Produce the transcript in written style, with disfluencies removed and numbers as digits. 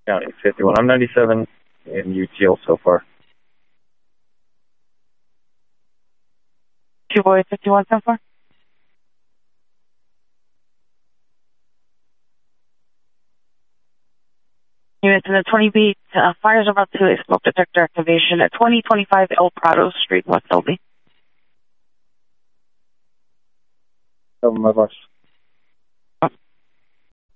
County 51. I'm 97 in UTL so far. Two boys 51 so far. Units in the 20 beat. Fires about to smoke detector activation at 2025 El Prado Street, West LB. Oh, my gosh.